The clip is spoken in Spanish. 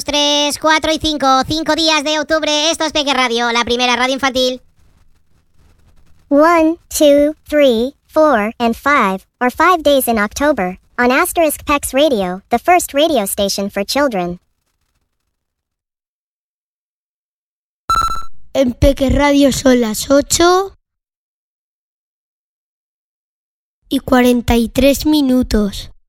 2, 3, 4 y 5. 5 días de octubre. Esto es Peque Radio, la primera radio infantil. 1, 2, 3, 4, and 5, or 5 days in October, on Asterisk Pex Radio, the first radio station for children. En Peque Radio son las 8 y 43 minutos.